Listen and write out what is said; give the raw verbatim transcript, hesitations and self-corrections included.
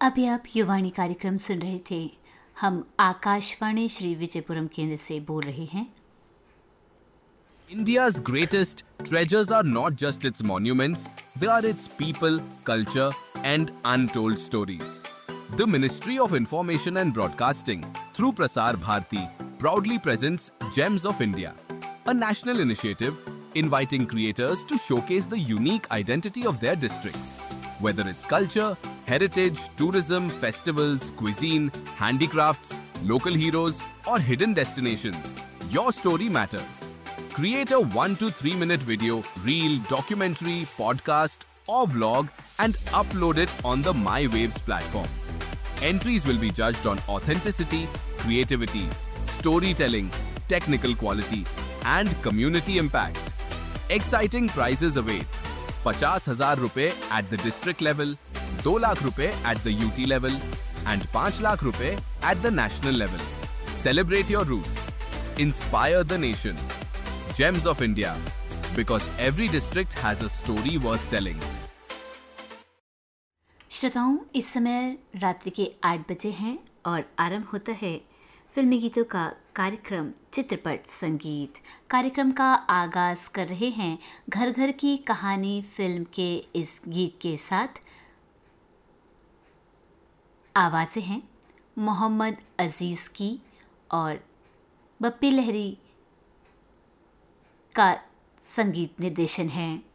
अभी आप युवाणी कार्यक्रम सुन रहे थे। हम आकाशवाणी श्री विजयपुरम केंद्र से बोल रहे हैं। India's greatest treasures are not just its monuments, they are its people, culture, and untold stories. The Ministry of Information and Broadcasting, through Prasar Bharati, proudly presents Gems of India, a national initiative inviting creators to showcase the unique identity of their districts. Whether it's culture, heritage, tourism, festivals, cuisine, handicrafts, local heroes, or hidden destinations, your story matters. Create a one to three minute video, reel, documentary, podcast, or vlog and upload it on the MyWaves platform. Entries will be judged on authenticity, creativity, storytelling, technical quality, and community impact. Exciting prizes await. पचास हजार रुपए at the district level, दो लाख रुपए at the U T level, and पाँच लाख रुपए at the national level. Celebrate your roots. Inspire the nation. Gems of India, because every district has a story worth telling. श्रोताओं, इस समय रात्रि के आठ बजे हैं और आरंभ होता है फिल्मी गीतों का कार्यक्रम चित्रपट संगीत। कार्यक्रम का आगाज कर रहे हैं घर घर की कहानी फिल्म के इस गीत के साथ। आवाज़ें हैं मोहम्मद अजीज़ की और बप्पी लहरी का संगीत निर्देशन है।